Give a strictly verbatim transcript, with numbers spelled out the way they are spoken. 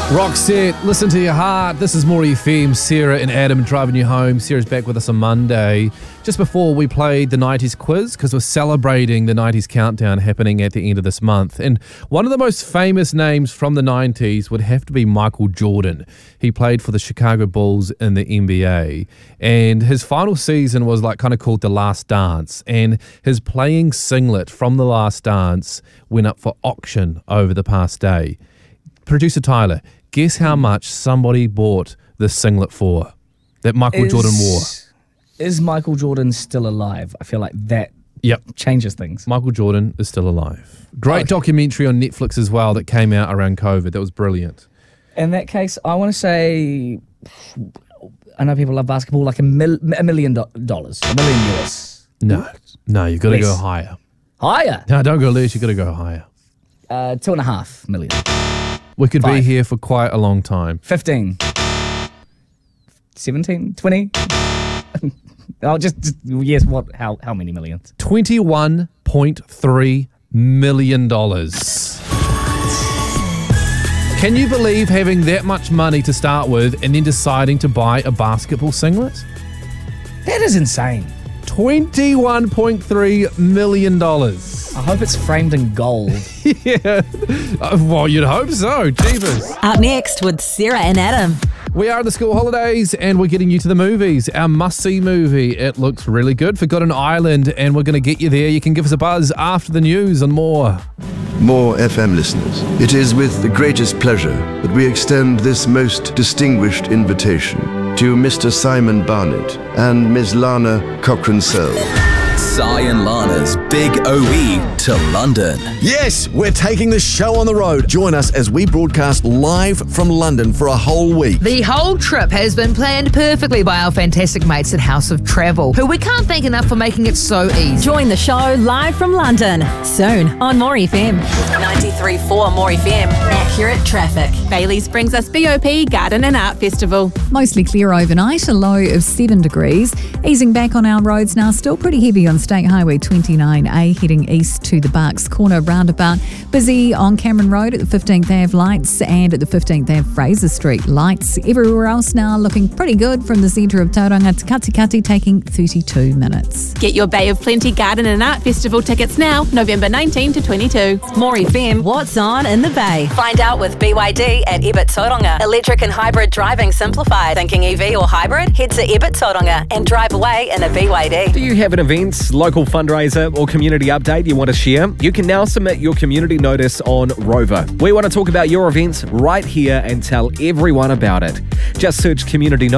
Roxette, listen to your heart. This is More F M. Sarah and Adam driving you home. Sarah's back with us on Monday. Just before we played the nineties quiz, because we're celebrating the nineties countdown happening at the end of this month. And one of the most famous names from the nineties would have to be Michael Jordan. He played for the Chicago Bulls in the N B A. And his final season was like kind of called The Last Dance. And his playing singlet from The Last Dance went up for auction over the past day. Producer Tyler, guess how much somebody bought this singlet for that Michael Is, Jordan wore? Is Michael Jordan still alive? I feel like that Yep. changes things. Michael Jordan is still alive. Great Okay. documentary on Netflix as well that came out around COVID. That was brilliant. In that case, I want to say, I know people love basketball, like a, mil, a million do- dollars, a million U S. No, no, you've got to Less. go higher. Higher? No, don't go less, you've got to go higher. Uh, two and a half million. We could be Five. here for quite a long time. fifteen. seventeen? twenty? Oh, just, just, yes, what, how, how many millions? twenty-one point three million dollars. Can you believe having that much money to start with and then deciding to buy a basketball singlet? That is insane. twenty-one point three million dollars. I hope it's framed in gold. Yeah. Uh, Well, you'd hope so. Jeepers. Up next with Sarah and Adam. We are in the school holidays and we're getting you to the movies. Our must-see movie. It looks really good. Forgotten Island, and we're going to get you there. You can give us a buzz after the news and more. More F M listeners, it is with the greatest pleasure that we extend this most distinguished invitation to Mister Simon Barnett and Miss Lana Cochran-Sell. Si and Lana's Big O E to London. Yes, we're taking the show on the road. Join us as we broadcast live from London for a whole week. The whole trip has been planned perfectly by our fantastic mates at House of Travel, who we can't thank enough for making it so easy. Join the show live from London soon on More F M. ninety-three point four More F M. Accurate traffic. Bailey's brings us B O P Garden and Art Festival. Mostly clear overnight, a low of seven degrees. Easing back on our roads now, still pretty heavy on State Highway twenty-nine A heading east to the Barks Corner roundabout. Busy on Cameron Road at the fifteenth Avenue lights and at the fifteenth Avenue Fraser Street lights. Everywhere else now looking pretty good from the centre of Tauranga to Katikati, taking thirty-two minutes. Get your Bay of Plenty Garden and Art Festival tickets now, November nineteenth to twenty-two. More F M, what's on in the Bay? Find out with B Y D at Ebert Tauranga. Electric and hybrid driving simplified. Thinking E V or hybrid? Head to Ebert Tauranga and drive away in a B Y D. Do you have an event, local fundraiser or community update you want to share? You can now submit your community notice on Rover. We want to talk about your events right here and tell everyone about it. Just search community notice